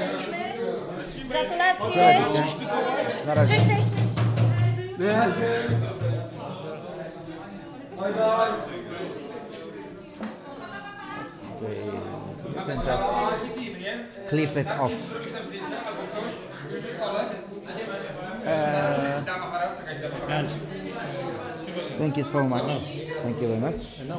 Gratulacje. Na razie. Cześć, cześć, cześć. You can just clip it off. Thank you so much. Thank you very much.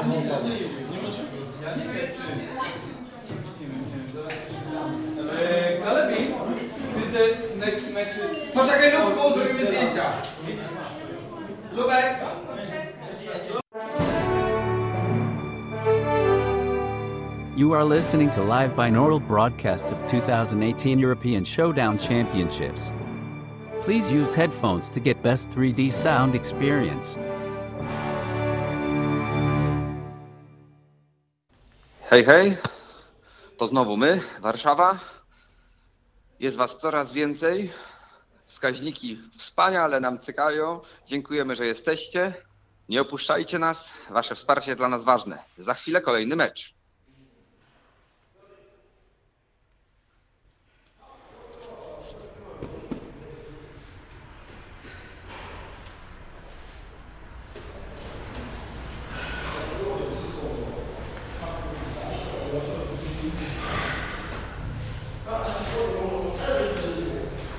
Kalebi, is the next match is... Poczekaj, Lubku, zrobimy zdjęcia. Lubek. You are listening to live binaural broadcast of 2018 European Showdown Championships. Please use headphones to get best 3D sound experience. Hej, hej, to znowu my, Warszawa. Jest was coraz więcej. Wskaźniki wspaniale nam cykają. Dziękujemy, że jesteście. Nie opuszczajcie nas. Wasze wsparcie dla nas ważne. Za chwilę kolejny mecz.